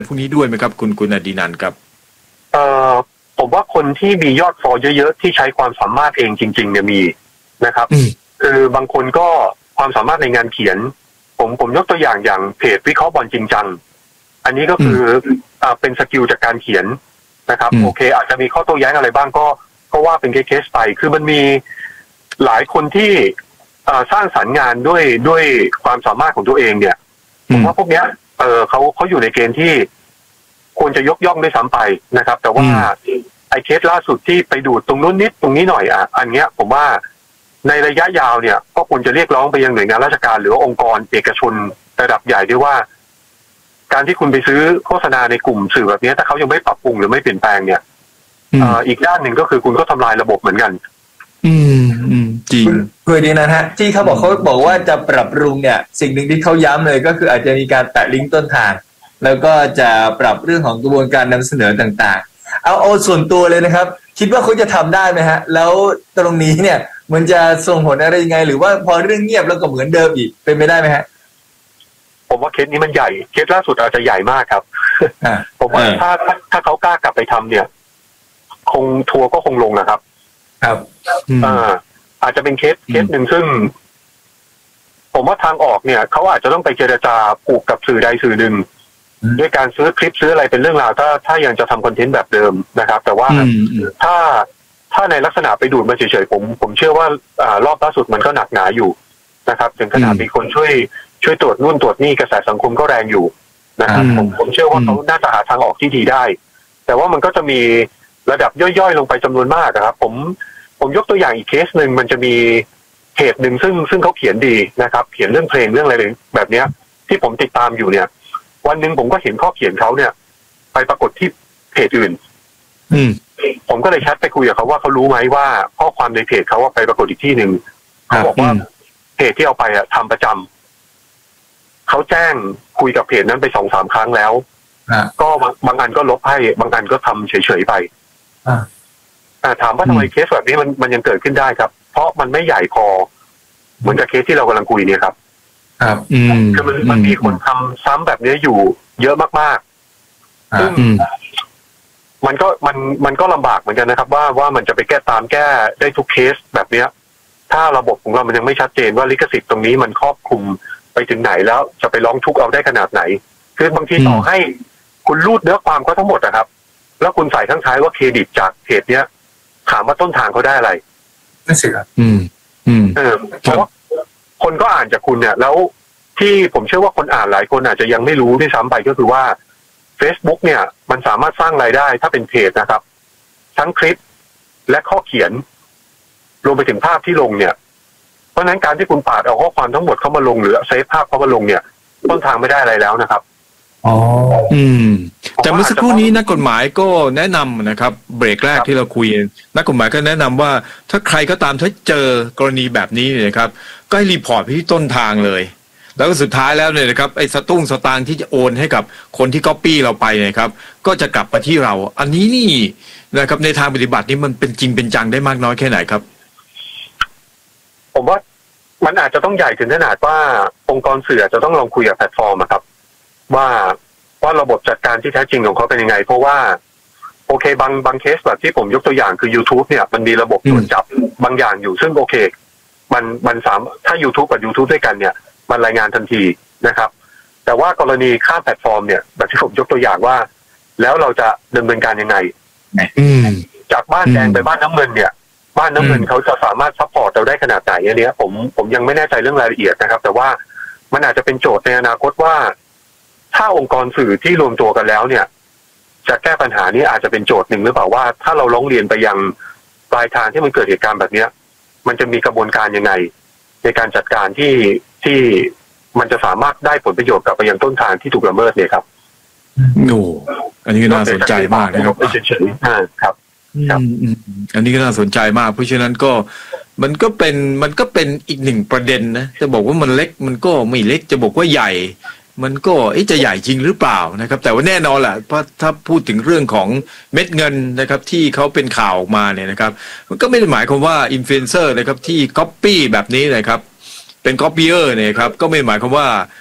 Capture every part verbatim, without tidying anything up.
พวกนี้ด้วยไหมครับคุณคุณอดินันท์ครับเอ่อผมว่าคนที่มียอดฟอลเยอะๆที่ใช้ความสามารถเองจริงๆเนี่ยมีนะครับคือบางคนก็ความสามารถในงานเขียนผมผมยกตัวอย่างอย่างเพจวิเคราะห์บอลจริงจังอันนี้ก็คืออ่าเป็นสกิลจากการเขียนนะครับโอเคอาจจะมีข้อโต้แย้งอะไรบ้างก็ก็ว่าเป็นเคสไปคือมันมีหลายคนที่สร้างสรรค์งานด้วยด้วยความสามารถของตัวเองเนี่ยผมว่าพวกเนี้ยเออเขาเขาอยู่ในเกณฑ์ที่ควรจะยกย่องด้วยซ้ำไปนะครับแต่ว่าไอ้เคสล่าสุดที่ไปดูดตรงนู้นนิดตรงนี้หน่อยอ่ะอันเนี้ยผมว่าในระยะยาวเนี่ยก็ควรจะเรียกร้องไปยังหน่วยงานราชการหรือองค์กรเอกชนระดับใหญ่ด้วยว่าการที่คุณไปซื้อโฆษณาในกลุ่มสื่อแบบนี้ถ้าเขายังไม่ปรับปรุงหรือไม่เปลี่ยนแปลงเนี่ยอีกด้านหนึ่งก็คือคุณก็ทำลายระบบเหมือนกันอืมอืมจริงคือดีนะฮะที่เขาบอกเขาบอกว่าจะปรับปรุงเนี่ยสิ่งหนึ่งที่เขาย้ำเลยก็คืออาจจะมีการแตะลิงก์ต้นทางแล้วก็จะปรับเรื่องของกระบวนการนำเสนอต่างๆเอาเอาส่วนตัวเลยนะครับคิดว่าเขาจะทำได้ไหมฮะแล้วตรงนี้เนี่ยมันจะส่งผลอะไรยังไงหรือว่าพอเรื่องเงียบแล้วก็เหมือนเดิมอีกเป็นไปได้ไหมฮะผมว่าเคสนี้มันใหญ่เคสล่าสุดอาจจะใหญ่มากครับผมว่าถ้าถ้าถ้าเขากล้ากลับไปทำเนี่ยคงทัวร์ก็คงลงนะครับครับอ่าอาจจะเป็นเคสเคสหนึ่งซึ่งผมว่าทางออกเนี่ยเขาอาจจะต้องไปเจรจาผูกกับสื่อใดสื่อหนึ่งด้วยการซื้อคลิปซื้ออะไรเป็นเรื่องราวถ้าถ้ายังจะทำคอนเทนต์แบบเดิมนะครับแต่ว่าถ้าถ้าในลักษณะไปดูดมาเฉยๆผมผมเชื่อว่าอ่ารอบล่าสุดมันก็หนักหนาอยู่นะครับถึงขนาดมีคนช่วยช่วยตรวจนู่นตรวจนี่กระแสสังคมก็แรงอยู่นะครับผมผมเชื่อว่าเขาน่าจะหาทางออกที่ดีได้แต่ว่ามันก็จะมีระดับย่อยๆลงไปจำนวนมากครับผมผมยกตัวอย่างอีกเคสหนึ่งมันจะมีเพจหนึ่งซึ่งซึ่งเขาเขียนดีนะครับเขียนเรื่องเพลงเรื่องอะไรแบบเนี้ยที่ผมติดตามอยู่เนี่ยวันหนึ่งผมก็เห็นข้อเขียนเขาเนี่ยไปปรากฏที่เพจอื่นอืมผมก็เลยแชทไปคุยกับเขาว่าเขารู้ไหมว่าข้อความในเพจเขาว่าไปปรากฏอีกที่หนึ่งเขาบอกว่าเพจที่เอาไปอะทำประจำเขาแจ้งคุยกับเพจนั้นไปสองสามครั้งแล้วก็บางอันก็ลบให้บางอันก็ทำเฉยๆไปอ่าถามว่าทำไมเคสแบบนี้มันมันยังเกิดขึ้นได้ครับเพราะมันไม่ใหญ่พอเหมือนกับเคสที่เรากำลังคุยเนี่ยครับครับคือมันมันมีคนทำซ้ำแบบนี้อยู่เยอะมากๆซึ่งมันก็มันมันก็ลำบากเหมือนกันนะครับว่าว่ามันจะไปแก้ตามแก้ได้ทุกเคสแบบเนี้ยถ้าระบบของเรามันยังไม่ชัดเจนว่าลิขสิทธิ์ตรงนี้มันครอบคลุมไปถึงไหนแล้วจะไปร้องทุกข์เอาได้ขนาดไหนคือบางทีต่อให้คุณรูดเนื้อความเขาทั้งหมดนะครับแล้วคุณใส่ข้างท้ายว่าเครดิตจากเพจเนี้ยถามว่าต้นทางเขาได้อะไรนั่นสิครับอืมอืมเออเพราะว่าคนก็อ่านจากคุณเนี่ยแล้วที่ผมเชื่อว่าคนอ่านหลายคนอาจจะยังไม่รู้ด้วยซ้ำไปก็คือว่า Facebook เนี่ยมันสามารถสร้างรายได้ถ้าเป็นเพจนะครับทั้งคลิปและข้อเขียนรวมไปถึงภาพที่ลงเนี่ยเพราะฉะนั้นการที่คุณปาดเอาข้อความทั้งหมดเข้ามาลงหรือเซฟภาพเข้ามาลงเนี่ยต้นทางไม่ได้อะไรแล้วนะครับอ๋ออืมแต่เมื่อสักครู่นี้นักกฎหมายก็แนะนำนะครับเบรกแรกที่เราคุยนักกฎหมายก็แนะนำว่าถ้าใครก็ตามถ้าเจอกรณีแบบนี้เนี่ยนะครับก็ให้รีพอร์ตไปที่ต้นทางเลยแล้วก็สุดท้ายแล้วเนี่ยนะครับไอ้สตุ้งสตางค์ที่จะโอนให้กับคนที่ก๊อปปี้เราไปนะครับก็จะกลับมาที่เราอันนี้นี่นะครับในทางปฏิบัตินี่มันเป็นจริงเป็นจังได้มากน้อยแค่ไหนครับผมว่ามันอาจจะต้องใหญ่ถึงขนาดว่าองค์กรสื่อจะต้องลองคุยกับแพลตฟอร์มครับว่าว่าระบบจัดการที่แท้จริงของเขาเป็นยังไงเพราะว่าโอเคบางบางเคสแบบที่ผมยกตัวอย่างคือ YouTube เนี่ยมันมีระบบตรวจจับบางอย่างอยู่ซึ่งโอเคมันมันสามถ้า YouTube กับ YouTube ด้วยกันเนี่ยมันรายงานทันทีนะครับแต่ว่ากรณีข้ามแพลตฟอร์มเนี่ยแบบที่ผมยกตัวอย่างว่าแล้วเราจะดำเนินการยังไงจากบ้านแดงไปบ้านน้ำเงินเนี่ยบ้านน้ำเงินเขาจะสามารถซัพพอร์ตเราได้ขนาดไหนอันนี้ผมผมยังไม่แน่ใจเรื่องรายละเอียดนะครับแต่ว่ามันอาจจะเป็นโจทย์ในอนาคตว่าถ้าองค์กรสื่อที่รวมตัวกันแล้วเนี่ยจะแก้ปัญหานี้อาจจะเป็นโจทย์หนึ่งหรือเปล่าว่าถ้าเราร้องเรียนไปยังปลายทางที่มันเกิดเหตุการณ์แบบนี้มันจะมีกระบวนการยังไงในการจัดการที่ที่มันจะสามารถได้ผลประโยชน์กลับไปยังต้นทางที่ถูกละเมิดเนี่ยครับโอ้อันนี้ก็น่าสนใจมากนะครับเฉยๆครับอันนี้ก็น่าสนใจมากเพราะฉะนั้นก็มันก็เป็นมันก็เป็นอีกหนึ่งประเด็นนะจะบอกว่ามันเล็กมันก็ไม่เล็กจะบอกว่าใหญ่มันก็จะใหญ่จริงหรือเปล่านะครับแต่ว่าแน่นอนแหละเพราะถ้าพูดถึงเรื่องของเม็ดเงินนะครับที่เขาเป็นข่าวออกมาเนี่ยนะครับมันก็ไม่ได้หมายความว่าอินฟลูเอนเซอร์นะครับที่ก๊อปปี้แบบนี้นะครับเป็นก๊อปปี้เออร์เนี่ยครับก็ไม่หมายความว่า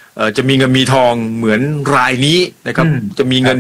เอ่อจะมีเงินมีทองเหมือนรายนี้นะครับอืมจะมีเงิน